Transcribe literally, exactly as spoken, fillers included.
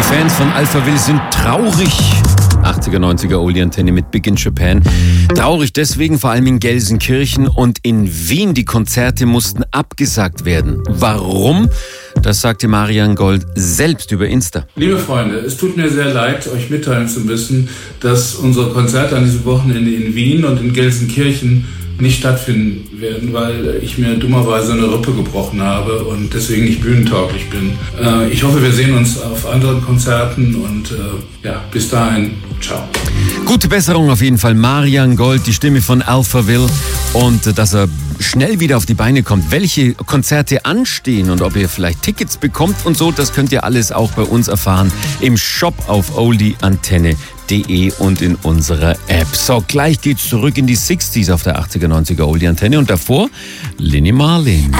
Die Fans von Alphaville sind traurig. achtziger, neunziger Oldie Antenne mit Big in Japan. Traurig deswegen, vor allem in Gelsenkirchen und in Wien. Die Konzerte mussten abgesagt werden. Warum? Das sagte Marian Gold selbst über Insta. Liebe Freunde, es tut mir sehr leid, euch mitteilen zu müssen, dass unsere Konzerte an diesem Wochenende in Wien und in Gelsenkirchen nicht stattfinden werden, weil ich mir dummerweise eine Rippe gebrochen habe und deswegen nicht bühnentauglich bin. Äh, ich hoffe, wir sehen uns auf anderen Konzerten und äh, ja, bis dahin, ciao. Gute Besserung auf jeden Fall. Marian Gold, die Stimme von Alphaville, und äh, dass er schnell wieder auf die Beine kommt. Welche Konzerte anstehen und ob ihr vielleicht Tickets bekommt und so, das könnt ihr alles auch bei uns erfahren im Shop auf oldie antenne punkt de und in unserer App. So, gleich geht's zurück in die sechziger auf der achtziger, neunziger Oldie Antenne und davor Lini Marlin.